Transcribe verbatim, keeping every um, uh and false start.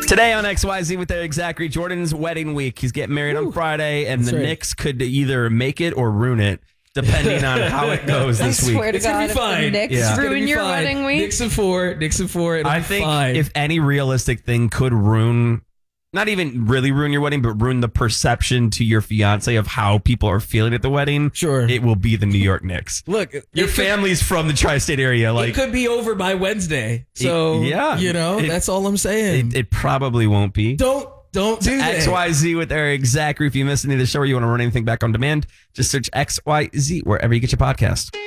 Today on X Y Z with Eric Zachary, Jordan's wedding week. He's getting married Ooh, on Friday, and the right. Knicks could either make it or ruin it, depending on how it goes this I week. Swear to it's God, gonna be fine. If the Knicks yeah. ruin your fine. wedding week. Knicks and four, Knicks and four. It'll I be think fine. if any realistic thing could ruin, not even really ruin your wedding, but ruin the perception to your fiance of how people are feeling at the wedding, sure, it will be the New York Knicks. Look, your family's could, from the tri-state area. Like, it could be over by Wednesday. So, it, yeah, you know, it, that's all I'm saying. It, it probably won't be. Don't. Don't do that. X Y Z with Eric Zachary. If you missed any of the show or you want to run anything back on demand, just search X Y Z wherever you get your podcast.